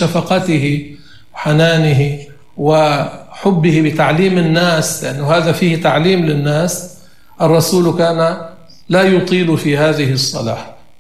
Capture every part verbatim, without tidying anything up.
شفقته وحنانه وحبه بتعليم الناس، لأنه هذا فيه تعليم للناس، الرسول كان لا يطيل في هذه الصلاة.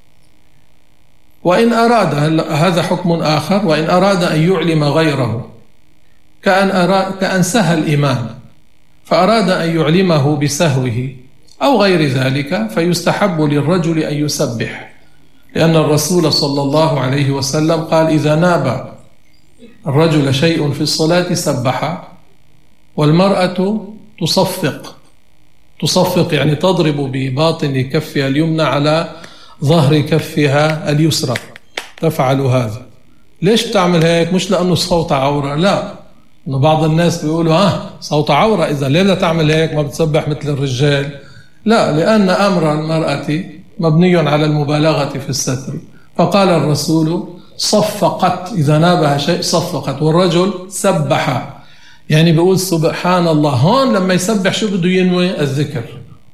وإن أراد، هذا حكم آخر، وإن أراد أن يعلم غيره كأن, أراد كأن سهى الإمام فأراد أن يعلمه بسهوه أو غير ذلك، فيستحب للرجل أن يسبح، لأن الرسول صلى الله عليه وسلم قال: إذا ناب الرجل شيء في الصلاة سبح. والمرأة تصفق، تصفق يعني تضرب بباطن كفها اليمنى على ظهر كفها اليسرى، تفعل هذا. ليش بتعمل هيك؟ مش لأنه صوت عورة، لا، إنه بعض الناس بيقولوا آه صوت عورة، إذا ليه لا تعمل هيك، ما بتسبح مثل الرجال؟ لا، لأن أمر المرأة مبني على المبالغة في الستر، فقال الرسول صفقت، إذا نابها شيء صفقت. والرجل سبح يعني بيقول سبحان الله. هون لما يسبح شو بده ينوي؟ الذكر،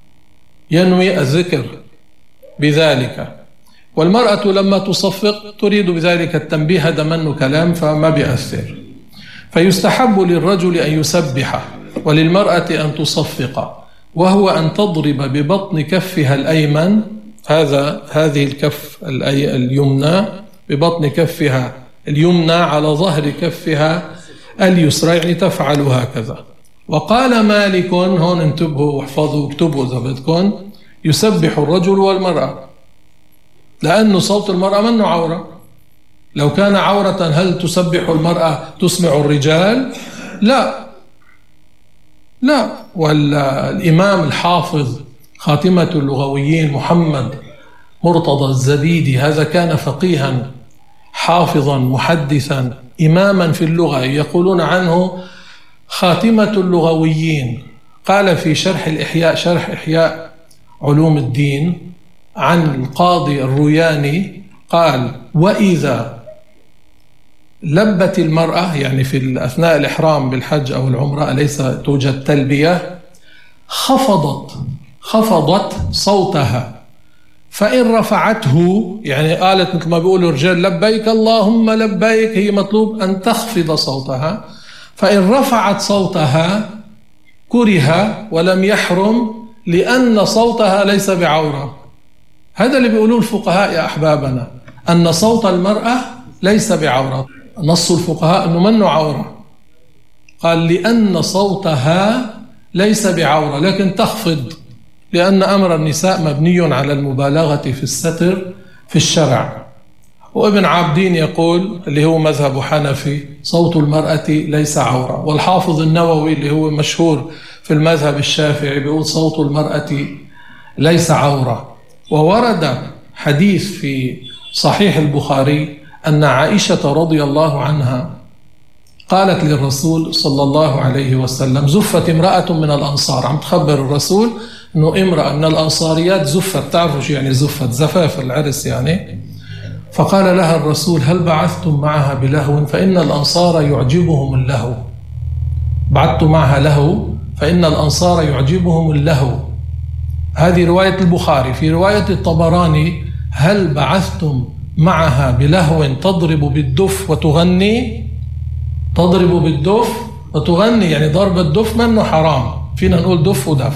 ينوي الذكر بذلك. والمرأة لما تصفق تريد بذلك التنبيه، هذا منه كلام فما بيأثر. فيستحب للرجل أن يسبح وللمرأة أن تصفق، وهو أن تضرب ببطن كفها الأيمن، هذا هذه الكف اليمنى ببطن كفها اليمنى على ظهر كفها اليسرى، يعني تفعل هكذا. وقال مالك، هون انتبهوا واحفظوا واكتبوا إذا بدكم، يسبح الرجل والمرأة، لأن صوت المرأة منه عورة. لو كان عورة هل تسبح المرأة تسمع الرجال؟ لا لا. والإمام الحافظ خاتمة اللغويين محمد مرتضى الزبيدي، هذا كان فقيها حافظا محدثا إماما في اللغة، يقولون عنه خاتمة اللغويين. قال في شرح الإحياء، شرح إحياء علوم الدين، عن القاضي الروياني قال: وإذا لبت المرأة، يعني في أثناء الإحرام بالحج أو العمرة أليس توجد تلبية، خفضت خفضت صوتها، فإن رفعته، يعني قالت مثل ما بيقولوا الرجال لبيك اللهم لبيك، هي مطلوب أن تخفض صوتها. فإن رفعت صوتها كره ولم يحرم، لأن صوتها ليس بعورة. هذا اللي بيقولوه الفقهاء يا أحبابنا، أن صوت المرأة ليس بعورة. نص الفقهاء أنه منه عورة، قال لأن صوتها ليس بعورة، لكن تخفض، لأن أمر النساء مبني على المبالغة في الستر في الشرع. وابن عابدين يقول، اللي هو مذهب حنفي، صوت المرأة ليس عورة. والحافظ النووي اللي هو مشهور في المذهب الشافعي بيقول صوت المرأة ليس عورة. وورد حديث في صحيح البخاري أن عائشة رضي الله عنها قالت للرسول صلى الله عليه وسلم: زفت امرأة من الأنصار، عم تخبر الرسول أنه امرأة من الأنصاريات زفت. تعرفوا شو يعني زفت؟ زفاف العرس يعني. فقال لها الرسول: هل بعثتم معها بلهو؟ فإن الأنصار يعجبهم اللهو. بعثت معها لهو فإن الأنصار يعجبهم اللهو. هذه رواية البخاري. في رواية الطبراني: هل بعثتم معها بلهو تضرب بالدف وتغني؟ تضرب بالدف وتغني يعني ضرب الدف منه حرام، فينا نقول دف ودف.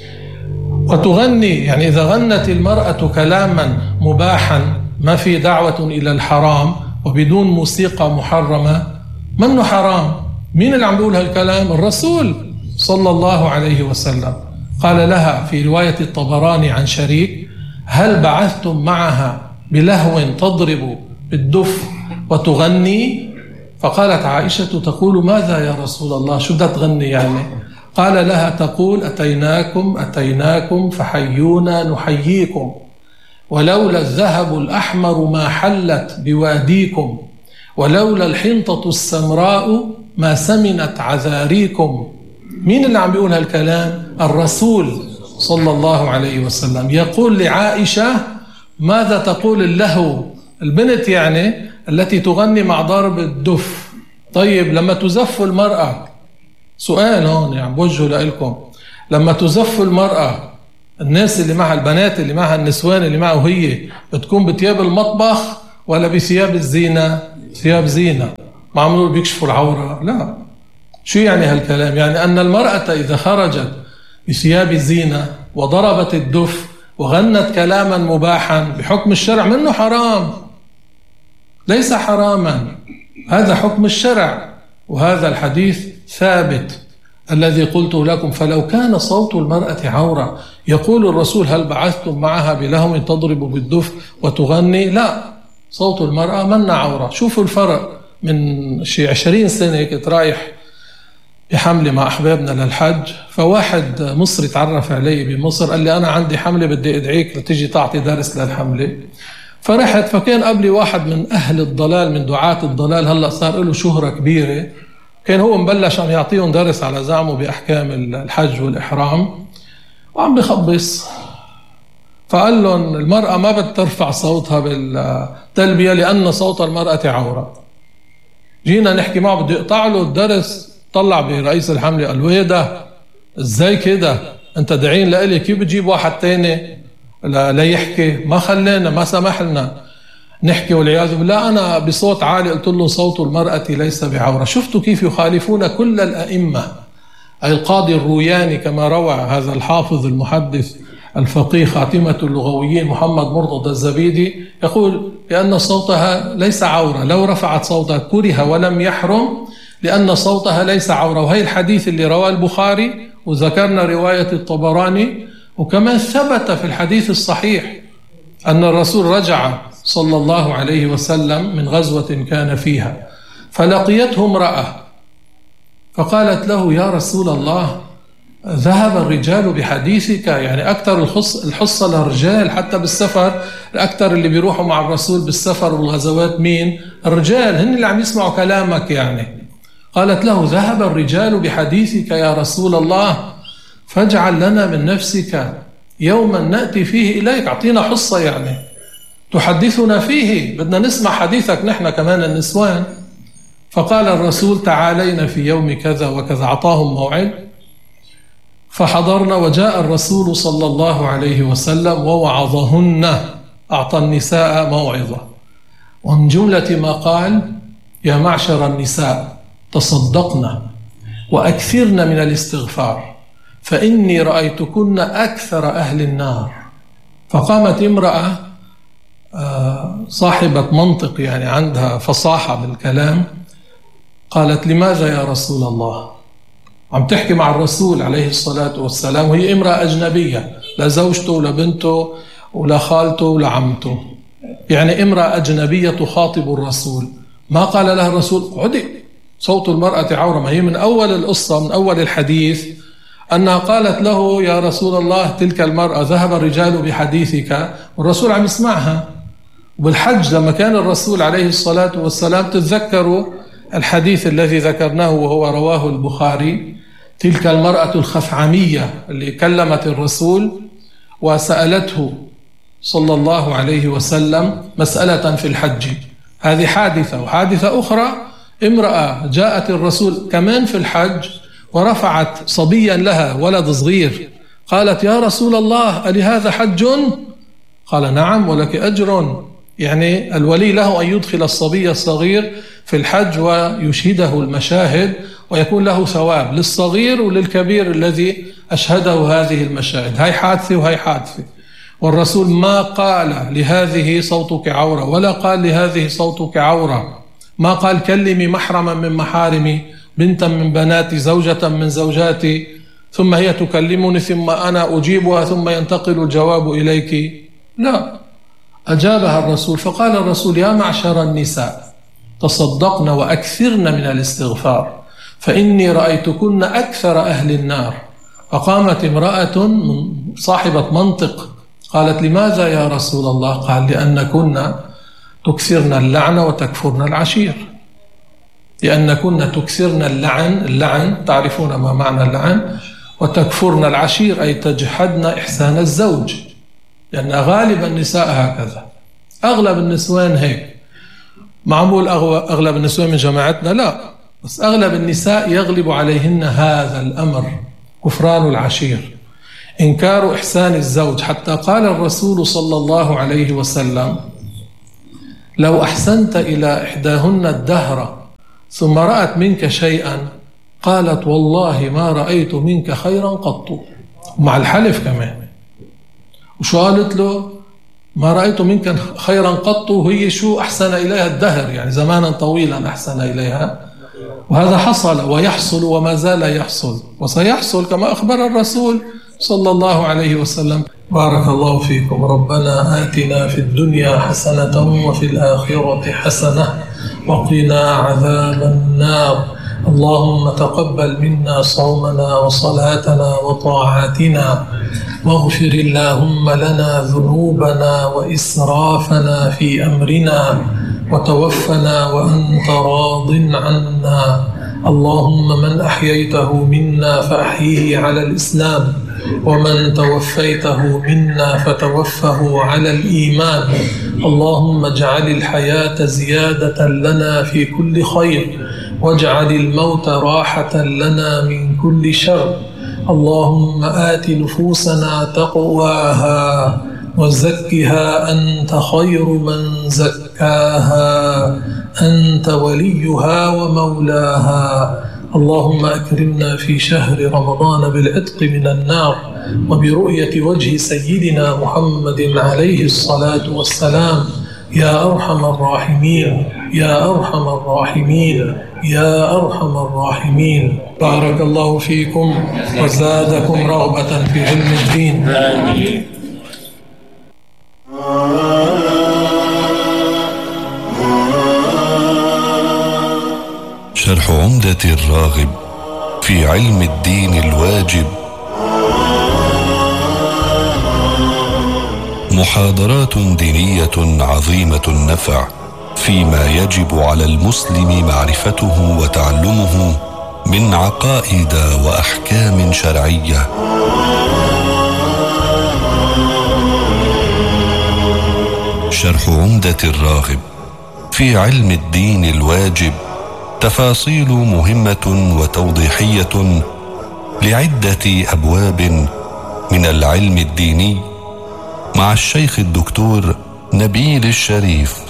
وتغني يعني إذا غنت المرأة كلاما مباحا ما في دعوة إلى الحرام وبدون موسيقى محرمة منه حرام. مين اللي عم بيقول هالكلام؟ الرسول صلى الله عليه وسلم. قال لها في رواية الطبراني عن شريك: هل بعثتم معها بلهو تضرب بالدف وتغني؟ فقالت عائشة تقول: ماذا يا رسول الله؟ شو بدها تغني يعني؟ قال لها تقول: أتيناكم أتيناكم فحيونا نحييكم، ولولا الذهب الأحمر ما حلت بواديكم، ولولا الحنطة السمراء ما سمنت عذاريكم. مين اللي عم بيقول هالكلام؟ الرسول صلى الله عليه وسلم يقول لعائشة: ماذا تقول اللهو؟ البنت يعني التي تغني مع ضرب الدف. طيب لما تزف المرأة، سؤال هون يعني بوجهه لكم، لما تزف المرأة، الناس اللي معها، البنات اللي معها، النسوان اللي معها، وهي بتكون بتياب المطبخ ولا بثياب الزينة؟ ثياب زينة. ما عملوا بيكشفوا العورة؟ لا. شو يعني هالكلام؟ يعني أن المرأة إذا خرجت بثياب الزينة وضربت الدف وغنت كلاما مباحا بحكم الشرع منه حرام، ليس حراما، هذا حكم الشرع. وهذا الحديث ثابت الذي قلت لكم. فلو كان صوت المرأة عورة يقول الرسول هل بعثتم معها بلهو تضرب بالدف وتغني؟ لا، صوت المرأة من عورة. شوفوا الفرق. من شي عشرين سنة كنت رايح بحملة مع أحبابنا للحج، فواحد مصري تعرف علي بمصر قال لي أنا عندي حملة بدي أدعيك لتيجي تعطي درس للحملة. فرحت، فكان قبلي واحد من أهل الضلال، من دعاة الضلال، هلأ صار له شهرة كبيرة، كان هو مبلش عم يعطيهم درس على زعمه بأحكام الحج والإحرام وعم بخبص. فقال لهم المرأة ما بترفع صوتها بالتلبية لأن صوت المرأة عورة. جينا نحكي معه بدي اقطع له الدرس، طلع برئيس الحملة قال له ايه ده؟ ازاي كده؟ انت داعين لإلي، كيف بتجيب واحد تاني ليحكي؟ ما خلينا، ما سمح لنا نحكي والعياذ بالله. أنا بصوت عالي قلت له صوت المرأة ليس بعورة. شفتوا كيف يخالفون كل الأئمة؟ أي القاضي الروياني كما روى هذا الحافظ المحدث الفقيه خاتمة اللغويين محمد مرتضى الزبيدي، يقول بأن صوتها ليس عورة، لو رفعت صوتها كره ولم يحرم لأن صوتها ليس عورة. وهي الحديث اللي رواه البخاري، وذكرنا رواية الطبراني، وكمان ثبت في الحديث الصحيح أن الرسول رجع صلى الله عليه وسلم من غزوة كان فيها، فلقيته امرأة فقالت له يا رسول الله ذهب الرجال بحديثك، يعني أكثر الحصة للرجال حتى بالسفر، أكثر اللي بيروحوا مع الرسول بالسفر والغزوات مين؟ الرجال، هن اللي عم يسمعوا كلامك يعني. قالت له ذهب الرجال بحديثك يا رسول الله، فاجعل لنا من نفسك يوما نأتي فيه إليك، أعطينا حصة يعني تحدثنا فيه، بدنا نسمع حديثك نحن كمان النسوان. فقال الرسول تعالينا في يوم كذا وكذا، أعطاهم موعد، فحضرنا وجاء الرسول صلى الله عليه وسلم ووعظهن، أعطى النساء موعظة، ومن جملة ما قال يا معشر النساء تصدقنا وأكثرن من الاستغفار فإني رأيتكن أكثر أهل النار. فقامت امرأة صاحبة منطق، يعني عندها فصاحة بالكلام، قالت لماذا يا رسول الله؟ عم تحكي مع الرسول عليه الصلاة والسلام، وهي امرأة أجنبية، لا زوجته ولا بنته ولا خالته ولا عمته، يعني امرأة أجنبية تخاطب الرسول. ما قال لها الرسول اقعدي صوت المرأة عورة؟ ما هي من أول القصة، من أول الحديث أنها قالت له يا رسول الله تلك المرأة ذهب الرجال بحديثك، والرسول عم يسمعها. وبالحج لما كان الرسول عليه الصلاة والسلام، تتذكروا الحديث الذي ذكرناه وهو رواه البخاري، تلك المرأة الخثعمية اللي كلمت الرسول وسألته صلى الله عليه وسلم مسألة في الحج. هذه حادثة. وحادثة أخرى، امرأة جاءت الرسول كمان في الحج ورفعت صبيا لها، ولد صغير، قالت يا رسول الله ألي هذا حج؟ قال نعم ولك أجر، يعني الولي له أن يدخل الصبي الصغير في الحج ويشهده المشاهد ويكون له ثواب للصغير وللكبير الذي أشهده هذه المشاهد. هاي حادثة وهي حادثة. والرسول ما قال لهذه صوتك عورة ولا قال لهذه صوتك عورة، ما قال كلمي محرما من محارمي، بنتا من بناتي، زوجة من زوجاتي، ثم هي تكلمني ثم أنا أجيبها ثم ينتقل الجواب إليك. لا، أجابها الرسول. فقال الرسول يا معشر النساء تصدقن وأكثرن من الاستغفار فإني رأيتكن أكثر أهل النار. فقامت امرأة صاحبة منطق قالت لماذا يا رسول الله؟ قال لأنكن تكثرن اللعن وتكفرن العشير، لأنكن تكثرن اللعن، اللعن تعرفون ما معنى اللعن، وتكفرن العشير أي تجحدن إحسان الزوج، لأن غالب النساء هكذا، أغلب النسوان هيك. معمول أغلب النسوان من جماعتنا؟ لا، بس أغلب النساء يغلب عليهن هذا الأمر، كفران العشير، إنكار إحسان الزوج. حتى قال الرسول صلى الله عليه وسلم لو أحسنت إلى إحداهن الدهر ثم رأت منك شيئا قالت والله ما رأيت منك خيرا قط، مع الحلف كمان. وشو قالت له؟ ما رأيت منك خيرا قط، وهي شو أحسن إليها الدهر، يعني زمانا طويلا أحسن إليها. وهذا حصل ويحصل وما زال يحصل وسيحصل كما أخبر الرسول صلى الله عليه وسلم. بارك الله فيكم. ربنا آتنا في الدنيا حسنة وفي الآخرة حسنة وقنا عذاب النار. اللهم تقبل منا صومنا وصلاتنا وطاعاتنا، واغفر اللهم لنا ذنوبنا وإسرافنا في أمرنا، وتوفنا وأنت راض عنا. اللهم من أحييته منا فأحيه على الإسلام، ومن توفيته منا فتوفه على الإيمان. اللهم اجعل الحياة زيادة لنا في كل خير، واجعل الموت راحة لنا من كل شر. اللهم آت نفوسنا تقواها وزكها أنت خير من زكاها، أنت وليها ومولاها. اللهم أكرمنا في شهر رمضان بالعتق من النار وبرؤية وجه سيدنا محمد عليه الصلاة والسلام، يا أرحم الراحمين يا أرحم الراحمين يا أرحم الراحمين. بارك الله فيكم وزادكم رغبة في علم الدين. آمين. شرح عمدة الراغب في علم الدين الواجب، محاضرات دينية عظيمة النفع فيما يجب على المسلم معرفته وتعلمه من عقائد وأحكام شرعية. شرح عمدة الراغب في علم الدين الواجب، تفاصيل مهمة وتوضيحية لعدة أبواب من العلم الديني، مع الشيخ الدكتور نبيل الشريف.